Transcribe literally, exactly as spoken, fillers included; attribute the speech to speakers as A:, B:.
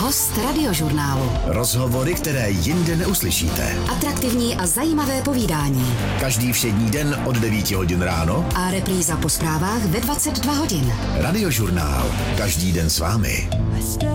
A: Host Radiožurnálu.
B: Rozhovory, které jinde neuslyšíte.
A: Atraktivní a zajímavé povídání.
B: Každý všední den od devíti hodin ráno.
A: A repríza po zprávách ve dvacet dva hodin.
B: Radiožurnál. Každý den s vámi.